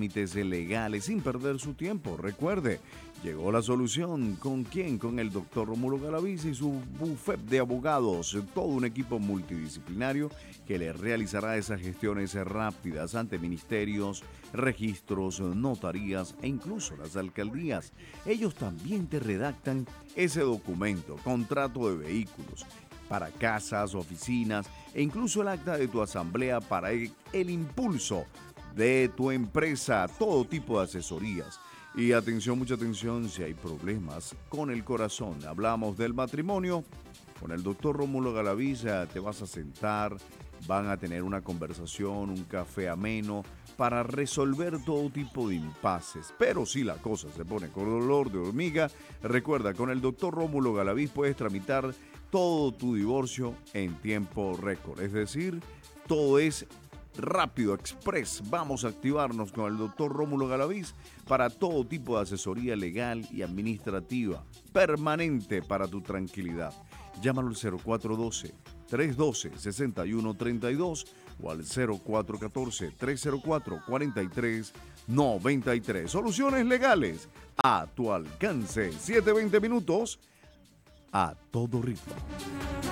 trámites legales sin perder su tiempo. Recuerde, llegó la solución. ¿Con quién? Con el doctor Rómulo Galaviz y su bufet de abogados. Todo un equipo multidisciplinario que le realizará esas gestiones rápidas ante ministerios, registros, notarías e incluso las alcaldías. Ellos también te redactan ese documento, contrato de vehículos, para casas, oficinas e incluso el acta de tu asamblea para el impulso de tu empresa, todo tipo de asesorías. Y atención, mucha atención, si hay problemas con el corazón, hablamos del matrimonio, con el doctor Rómulo Galaviz te vas a sentar, van a tener una conversación, un café ameno, para resolver todo tipo de impases. Pero si la cosa se pone color de hormiga, recuerda, con el doctor Rómulo Galaviz puedes tramitar todo tu divorcio en tiempo récord. Es decir, todo es rápido, express. Vamos a activarnos con el doctor Rómulo Galaviz para todo tipo de asesoría legal y administrativa, permanente para tu tranquilidad. Llámalo al 0412-312-6132 o al 0414-304-4393. Soluciones legales a tu alcance. 7-20 minutos a todo ritmo.